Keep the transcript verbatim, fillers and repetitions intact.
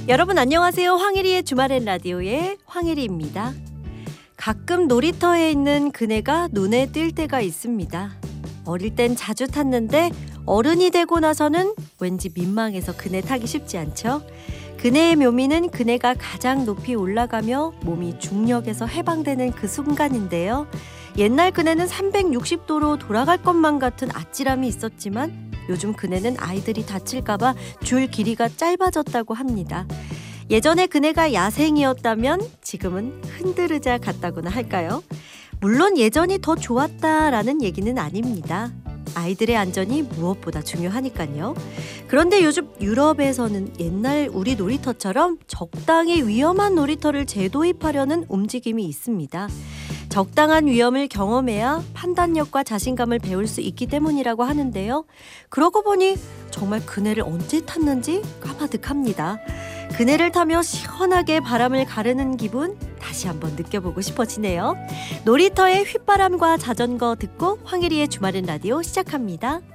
여러분 안녕하세요. 황혜리의 주말엔 라디오의 황혜리입니다. 가끔 놀이터에 있는 그네가 눈에 띌 때가 있습니다. 어릴 땐 자주 탔는데 어른이 되고 나서는 왠지 민망해서 그네 타기 쉽지 않죠? 그네의 묘미는 그네가 가장 높이 올라가며 몸이 중력에서 해방되는 그 순간인데요. 옛날 그네는 삼백육십 도로 돌아갈 것만 같은 아찔함이 있었지만 요즘 그네는 아이들이 다칠까봐 줄 길이가 짧아졌다고 합니다. 예전에 그네가 야생이었다면 지금은 흔들의자 같다고나 할까요? 물론 예전이 더 좋았다라는 얘기는 아닙니다. 아이들의 안전이 무엇보다 중요하니까요. 그런데 요즘 유럽에서는 옛날 우리 놀이터처럼 적당히 위험한 놀이터를 재도입하려는 움직임이 있습니다. 적당한 위험을 경험해야 판단력과 자신감을 배울 수 있기 때문이라고 하는데요. 그러고 보니 정말 그네를 언제 탔는지 까마득합니다. 그네를 타며 시원하게 바람을 가르는 기분 다시 한번 느껴보고 싶어지네요. 놀이터의 휘바람과 자전거 듣고 황혜리의 주말엔 라디오 시작합니다.